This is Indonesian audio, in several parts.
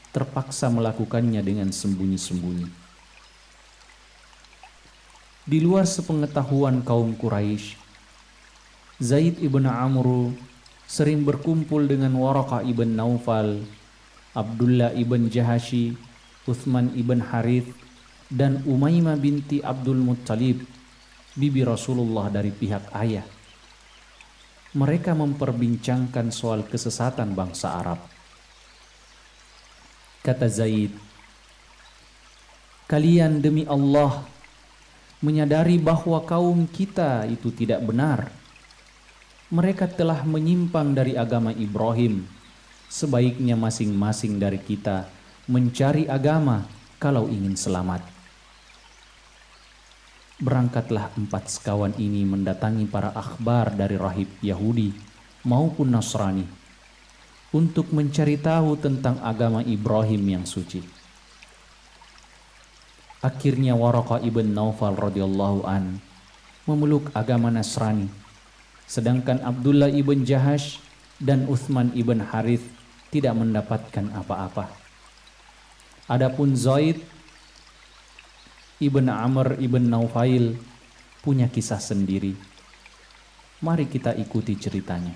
terpaksa melakukannya dengan sembunyi-sembunyi. Di luar sepengetahuan kaum Quraisy, Zaid ibn Amr sering berkumpul dengan Waraqah ibn Naufal, Abdullah ibn Jahashi, Uthman ibn Harith, dan Umaymah binti Abdul Muttalib, bibi Rasulullah dari pihak ayah. Mereka memperbincangkan soal kesesatan bangsa Arab. Kata Zaid, "Kalian demi Allah menyadari bahwa kaum kita itu tidak benar. Mereka telah menyimpang dari agama Ibrahim. Sebaiknya masing-masing dari kita mencari agama kalau ingin selamat." Berangkatlah 4 sekawan ini mendatangi para akhbar dari rahib Yahudi maupun Nasrani untuk mencari tahu tentang agama Ibrahim yang suci. Akhirnya Waraqah ibn Naufal radhiyallahu an memeluk agama Nasrani, sedangkan Abdullah ibn Jahash dan Uthman ibn Harith tidak mendapatkan apa-apa. Adapun Zaid ibn Amr ibn Naufail punya kisah sendiri. Mari kita ikuti ceritanya.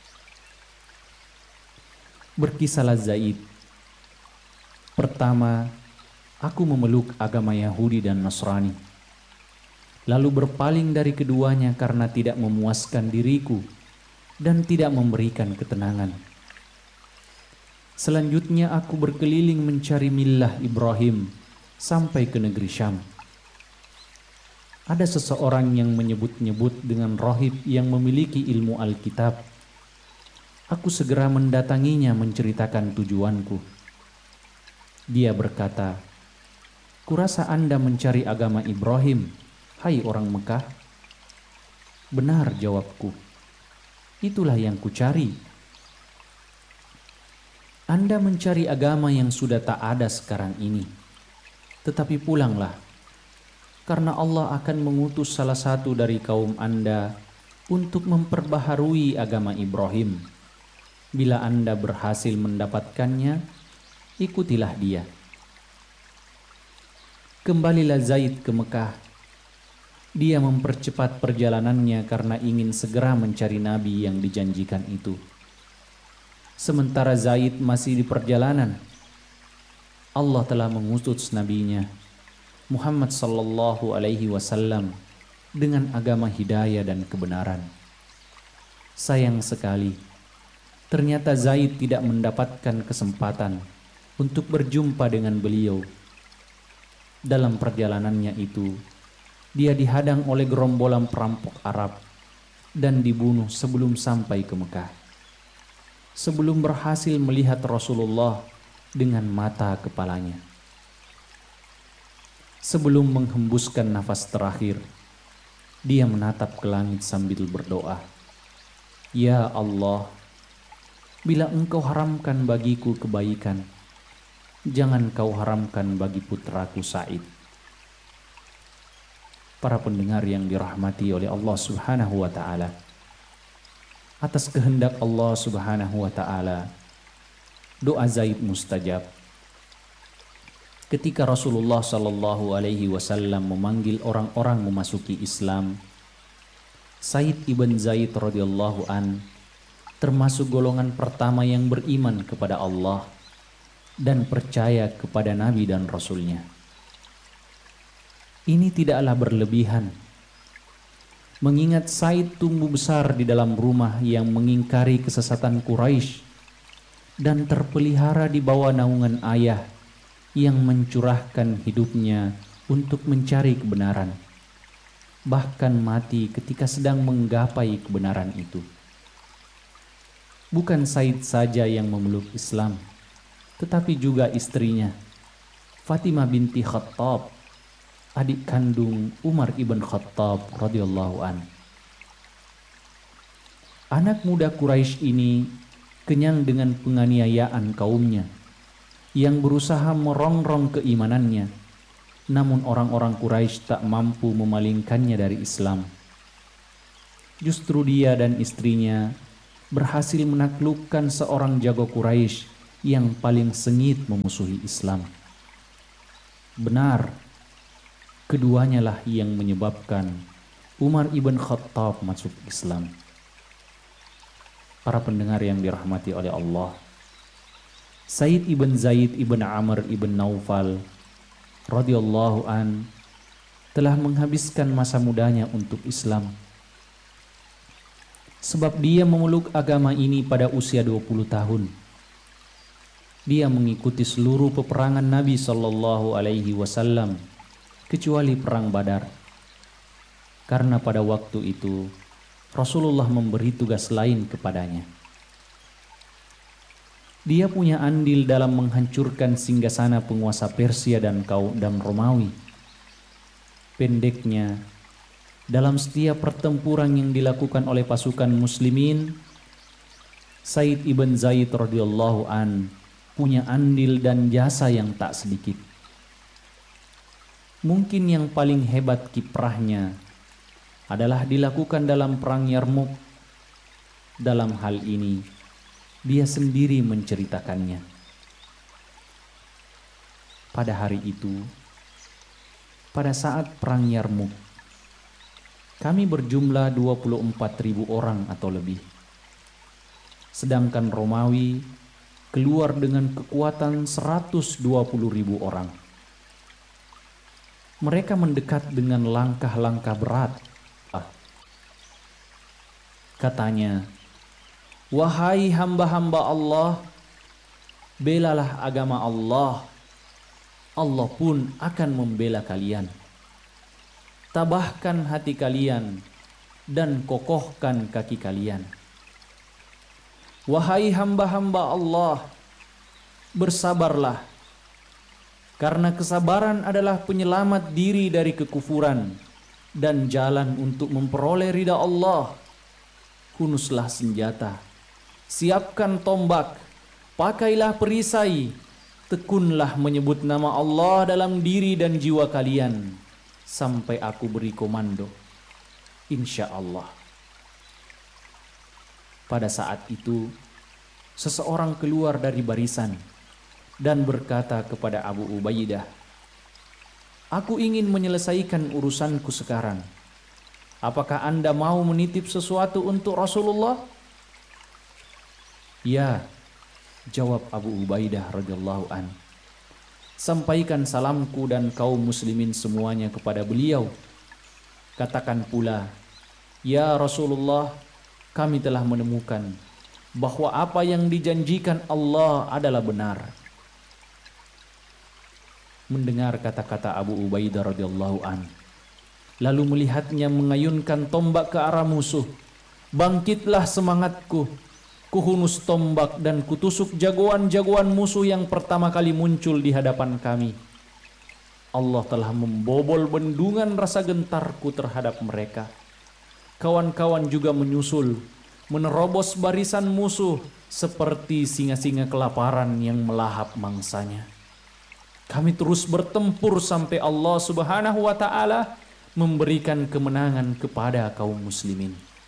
Berkisahlah Zaid, "Pertama, aku memeluk agama Yahudi dan Nasrani, lalu berpaling dari keduanya karena tidak memuaskan diriku dan tidak memberikan ketenangan. Selanjutnya aku berkeliling mencari millah Ibrahim sampai ke negeri Syam. Ada seseorang yang menyebut-nyebut dengan rahib yang memiliki ilmu Alkitab. Aku segera mendatanginya menceritakan tujuanku. Dia berkata, 'Kurasa Anda mencari agama Ibrahim, hai orang Mekah?' 'Benar,' jawabku. 'Itulah yang kucari.' 'Anda mencari agama yang sudah tak ada sekarang ini. Tetapi pulanglah, karena Allah akan mengutus salah satu dari kaum Anda untuk memperbaharui agama Ibrahim. Bila Anda berhasil mendapatkannya, ikutilah dia.' Kembalilah Zaid ke Mekah. Dia mempercepat perjalanannya karena ingin segera mencari nabi yang dijanjikan itu. Sementara Zaid masih di perjalanan, Allah telah mengutus nabinya Muhammad sallallahu alaihi wasallam dengan agama hidayah dan kebenaran. Sayang sekali, ternyata Zaid tidak mendapatkan kesempatan untuk berjumpa dengan beliau. Dalam perjalanannya itu, dia dihadang oleh gerombolan perampok Arab dan dibunuh sebelum sampai ke Mekah. Sebelum berhasil melihat Rasulullah dengan mata kepalanya. Sebelum menghembuskan nafas terakhir, dia menatap ke langit sambil berdoa, 'Ya Allah, bila Engkau haramkan bagiku kebaikan, jangan Kau haramkan bagi putraku Sa'id.' Para pendengar yang dirahmati oleh Allah Subhanahu wa Ta'ala, atas kehendak Allah Subhanahu wa Ta'ala, doa Zaid mustajab. Ketika Rasulullah sallallahu alaihi wasallam memanggil orang-orang memasuki Islam, Said ibn Zaid radhiyallahu an termasuk golongan pertama yang beriman kepada Allah dan percaya kepada Nabi dan Rasulnya. Ini tidaklah berlebihan, mengingat Said tumbuh besar di dalam rumah yang mengingkari kesesatan Quraisy dan terpelihara di bawah naungan ayah yang mencurahkan hidupnya untuk mencari kebenaran, bahkan mati ketika sedang menggapai kebenaran itu. Bukan Said saja yang memeluk Islam, tetapi juga istrinya, Fatimah binti Khattab, adik kandung Umar ibn Khattab radhiyallahu an. Anak muda Quraisy ini kenyang dengan penganiayaan kaumnya yang berusaha merongrong keimanannya, namun orang-orang Quraisy tak mampu memalingkannya dari Islam. Justru dia dan istrinya berhasil menaklukkan seorang jago Quraisy yang paling sengit memusuhi Islam. Benar, keduanya lah yang menyebabkan Umar ibn Khattab masuk Islam. Para pendengar yang dirahmati oleh Allah, Said ibn Zaid ibn Amr ibn Naufal radhiyallahu an telah menghabiskan masa mudanya untuk Islam. Sebab dia memeluk agama ini pada usia 20 tahun. Dia mengikuti seluruh peperangan Nabi SAW kecuali perang Badar. Karena pada waktu itu Rasulullah memberi tugas lain kepadanya. Dia punya andil dalam menghancurkan singgasana penguasa Persia dan Romawi. Pendeknya, dalam setiap pertempuran yang dilakukan oleh pasukan muslimin, Said ibn Zaid radhiyallahu an punya andil dan jasa yang tak sedikit. Mungkin yang paling hebat kiprahnya adalah dilakukan dalam perang Yarmuk. Dalam hal ini, dia sendiri menceritakannya. Pada hari itu, pada saat perang Yarmuk, kami berjumlah 24.000 orang atau lebih. Sedangkan Romawi keluar dengan kekuatan 120.000 orang. Mereka mendekat dengan langkah-langkah berat. Katanya, "Wahai hamba-hamba Allah, belalah agama Allah. Allah pun akan membela kalian. Tabahkan hati kalian dan kokohkan kaki kalian. Wahai hamba-hamba Allah, bersabarlah, karena kesabaran adalah penyelamat diri dari kekufuran dan jalan untuk memperoleh ridha Allah. Hunuslah senjata, siapkan tombak, pakailah perisai, tekunlah menyebut nama Allah dalam diri dan jiwa kalian, sampai aku beri komando, insya Allah." Pada saat itu, seseorang keluar dari barisan dan berkata kepada Abu Ubaidah, "Aku ingin menyelesaikan urusanku sekarang. Apakah Anda mau menitip sesuatu untuk Rasulullah?" "Ya," jawab Abu Ubaidah radhiyallahu an. "Sampaikan salamku dan kaum muslimin semuanya kepada beliau. Katakan pula, ya Rasulullah, kami telah menemukan bahwa apa yang dijanjikan Allah adalah benar." Mendengar kata-kata Abu Ubaidah radhiyallahu an, lalu melihatnya mengayunkan tombak ke arah musuh, "Bangkitlah semangatku, kuhunus tombak dan kutusuk jagoan-jagoan musuh yang pertama kali muncul di hadapan kami. Allah telah membobol bendungan rasa gentarku terhadap mereka. Kawan-kawan juga menyusul, menerobos barisan musuh seperti singa-singa kelaparan yang melahap mangsanya. Kami terus bertempur sampai Allah Subhanahu wa Ta'ala memberikan kemenangan kepada kaum muslimin."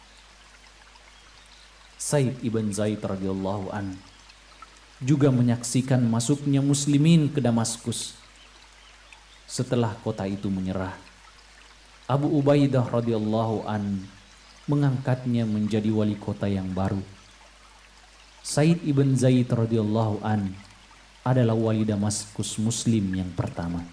Said ibn Zaid radhiyallahu an juga menyaksikan masuknya muslimin ke Damaskus. Setelah kota itu menyerah, Abu Ubaidah radhiyallahu an mengangkatnya menjadi wali kota yang baru. Said ibn Zaid radhiyallahu an adalah wali Damaskus muslim yang pertama.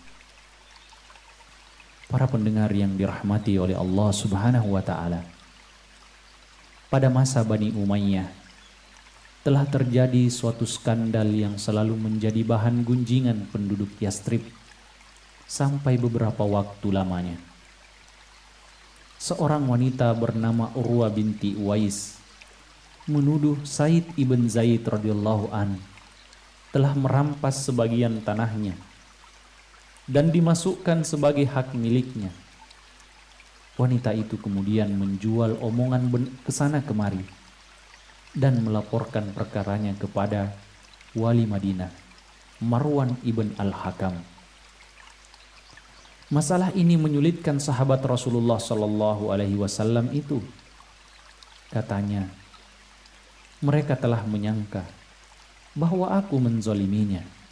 Para pendengar yang dirahmati oleh Allah Subhanahu wa Ta'ala, pada masa Bani Umayyah telah terjadi suatu skandal yang selalu menjadi bahan gunjingan penduduk Yastrib sampai beberapa waktu lamanya. Seorang wanita bernama Urwa binti Uwais menuduh Said ibn Zaid radhiyallahu an telah merampas sebagian tanahnya dan dimasukkan sebagai hak miliknya. Wanita itu kemudian menjual omongan kesana kemari dan melaporkan perkaranya kepada wali Madinah, Marwan ibn al-Hakam. Masalah ini menyulitkan sahabat Rasulullah Sallallahu Alaihi Wasallam itu. Katanya, mereka telah menyangka bahwa aku menzoliminya.